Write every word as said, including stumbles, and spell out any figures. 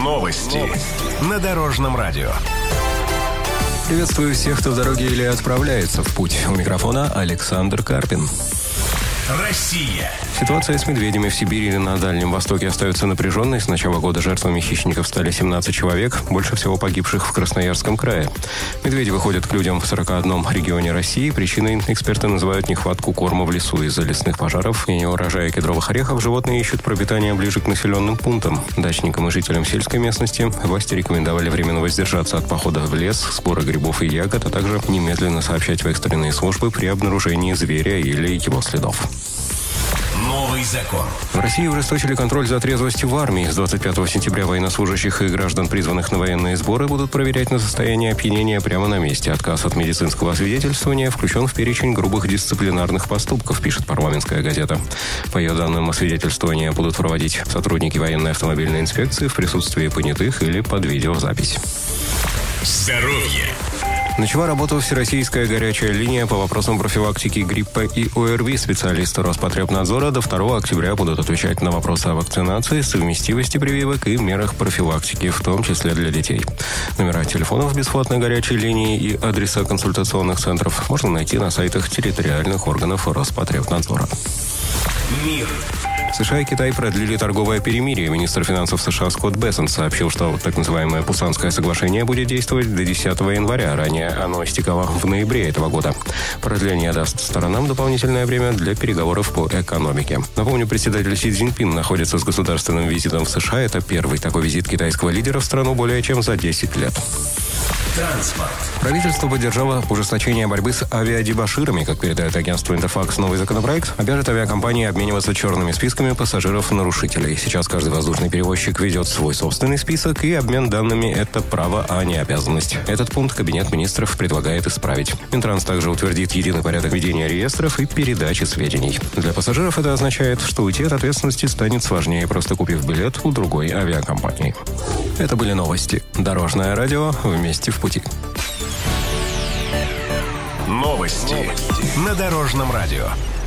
Новости на Дорожном радио. Приветствую всех, кто в дороге или отправляется в путь. У микрофона Александр Карпин. Россия. Ситуация с медведями в Сибири и на Дальнем Востоке остается напряженной. С начала года жертвами хищников стали семнадцать человек, больше всего погибших в Красноярском крае. Медведи выходят к людям в сорока одном регионе России. Причиной эксперты называют нехватку корма в лесу из-за лесных пожаров и неурожая кедровых орехов. Животные ищут пропитание ближе к населенным пунктам. Дачникам и жителям сельской местности власти рекомендовали временно воздержаться от похода в лес, сбора грибов и ягод, а также немедленно сообщать в экстренные службы при обнаружении зверя или его следов. Новый закон. В России ужесточили контроль за трезвостью в армии. С двадцать пятого сентября военнослужащих и граждан, призванных на военные сборы, будут проверять на состояние опьянения прямо на месте. Отказ от медицинского освидетельствования включен в перечень грубых дисциплинарных поступков, пишет «Парламентская газета». По ее данным, освидетельствование будут проводить сотрудники военной автомобильной инспекции в присутствии понятых или под видеозапись. Здоровье. Начала работу всероссийская горячая линия по вопросам профилактики гриппа и ОРВИ. Специалисты Роспотребнадзора до второго октября будут отвечать на вопросы о вакцинации, совместимости прививок и мерах профилактики, в том числе для детей. Номера телефонов бесплатной горячей линии и адреса консультационных центров можно найти на сайтах территориальных органов Роспотребнадзора. Мир. США и Китай продлили торговое перемирие. Министр финансов США Скотт Бессент сообщил, что так называемое Пусанское соглашение будет действовать до десятого января. Ранее оно истекало в ноябре этого года. Продление даст сторонам дополнительное время для переговоров по экономике. Напомню, председатель Си Цзиньпин находится с государственным визитом в США. Это первый такой визит китайского лидера в страну более чем за десять лет. Транспорт. Правительство поддержало ужесточение борьбы с авиадебоширами. Как передает агентство «Интерфакс», новый законопроект обяжет авиакомпании обмениваться черными списками пассажиров-нарушителей. Сейчас каждый воздушный перевозчик ведет свой собственный список, и обмен данными – это право, а не обязанность. Этот пункт Кабинет министров предлагает исправить. Минтранс также утвердит единый порядок ведения реестров и передачи сведений. Для пассажиров это означает, что уйти от ответственности станет сложнее, просто купив билет у другой авиакомпании. Это были новости. Дорожное радио. Вместе в пути. Новости на Дорожном радио.